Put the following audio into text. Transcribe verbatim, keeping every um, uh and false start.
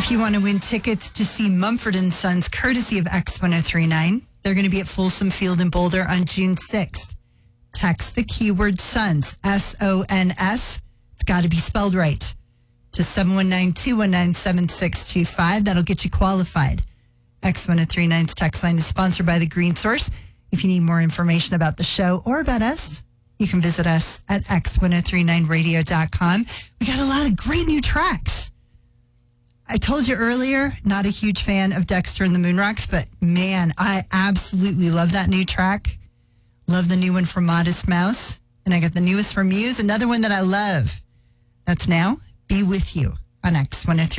If you want to win tickets to see Mumford and Sons, courtesy of X ten thirty-nine, they're going to be at Folsom Field in Boulder on June sixth. Text the keyword SONS, S O N S. It's got to be spelled right, to seven one nine, two one nine, seven six two five. That'll get you qualified. X ten thirty-nine's text line is sponsored by The Green Source. If you need more information about the show or about us, you can visit us at x ten thirty-nine radio dot com. We got a lot of great new tracks. I told you earlier, not a huge fan of Dexter and the Moonrocks, but man, I absolutely love that new track. Love the new one from Modest Mouse. And I got the newest from Muse, another one that I love. That's Now Be With You on X ten thirty-nine.